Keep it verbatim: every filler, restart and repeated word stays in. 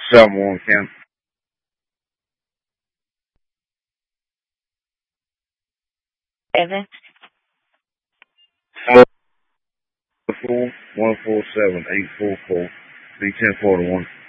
seven one County. Evan. Four one four seven eight four four B ten forty one.